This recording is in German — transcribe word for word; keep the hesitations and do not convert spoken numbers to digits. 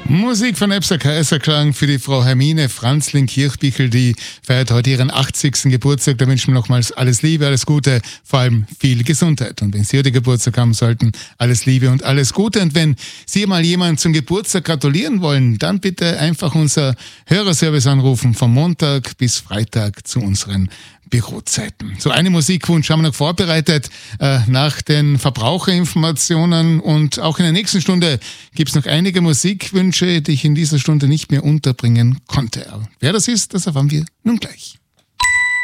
Musik von Ebser Kaiserklang für die Frau Hermine Franzling-Kirchbichel, die feiert heute ihren achtzigsten Geburtstag. Da wünschen wir nochmals alles Liebe, alles Gute, vor allem viel Gesundheit. Und wenn Sie heute Geburtstag haben sollten, alles Liebe und alles Gute. Und wenn Sie mal jemanden zum Geburtstag gratulieren wollen, dann bitte einfach unser Hörerservice anrufen, vom Montag bis Freitag zu unseren Bürozeiten. So, einen Musikwunsch haben wir noch vorbereitet äh, nach den Verbraucherinformationen, und auch in der nächsten Stunde gibt es noch einige Musikwünsche, die ich in dieser Stunde nicht mehr unterbringen konnte. Aber wer das ist, das erfahren wir nun gleich.